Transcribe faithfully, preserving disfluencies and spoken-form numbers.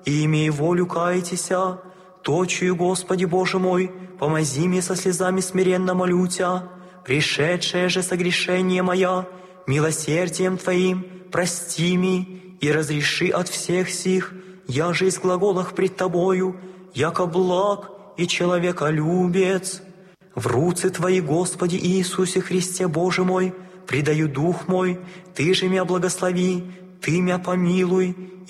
и имей волю кайтеся, точию, Господи Боже мой, помози мне со слезами смиренно молю Тя, пришедшее же согрешение моя, милосердием Твоим прости ми и разреши от всех сих, я же из глаголах пред Тобою, яко благ и человеколюбец. В руцы Твои, Господи Иисусе Христе Боже мой, предаю дух мой, Ты же мя благослови, Ты мя помилуй,